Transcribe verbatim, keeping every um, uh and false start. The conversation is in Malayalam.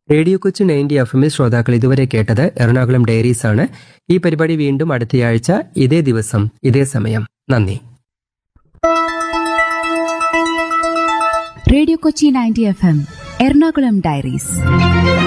റേഡിയോ കൊച്ചി നയൻറ്റി എഫ് എമ്മിൽ ശ്രോതാക്കൾ ഇതുവരെ കേട്ടത് എറണാകുളം ഡയറീസ് ആണ്. ഈ പരിപാടി വീണ്ടും അടുത്തയാഴ്ച ഇതേ ദിവസം ഇതേ സമയം. നന്ദി. Radio Kochi ninety F M Ernakulam diaries.